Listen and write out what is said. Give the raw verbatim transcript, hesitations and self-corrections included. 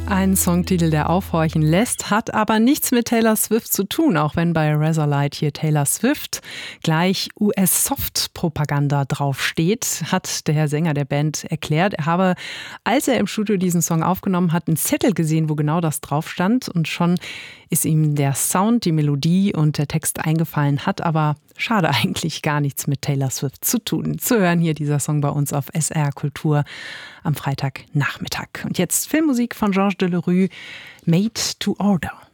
Ein Songtitel, der aufhorchen lässt, hat aber nichts mit Taylor Swift zu tun, auch wenn bei Razorlight hier Taylor Swift gleich U S-Soft-Propaganda draufsteht, hat der Sänger der Band erklärt. Er habe, als er im Studio diesen Song aufgenommen hat, einen Zettel gesehen, wo genau das drauf stand, und schon ist ihm der Sound, die Melodie und der Text eingefallen, hat aber schade eigentlich gar nichts mit Taylor Swift zu tun. Zu hören hier dieser Song bei uns auf S R Kultur am Freitagnachmittag. Und jetzt Filmmusik von Georges Delerue, Made to Order.